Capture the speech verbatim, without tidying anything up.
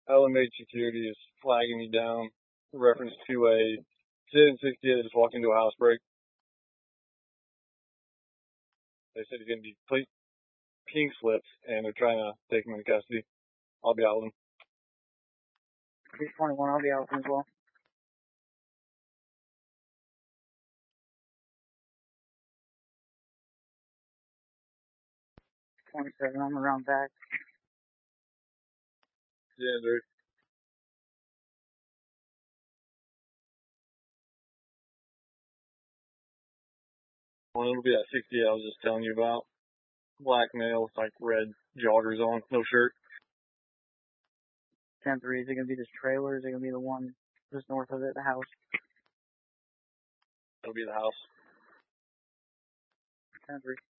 L M H security is flagging me down in reference to a citizen sixty-eight that just walked into a house break. They said he's going to be plate pink slips, and they're trying to take him into custody. I'll be out with him. three twenty-one, I'll be out with him as well. twenty-seven, I'm around back. Yeah, dude. Well, it'll be that sixty-eight I was just telling you about. Black male with like red joggers on, no shirt. ten three, is it going to be this trailer? Is it going to be the one just north of it, the house? It'll be the house. ten three.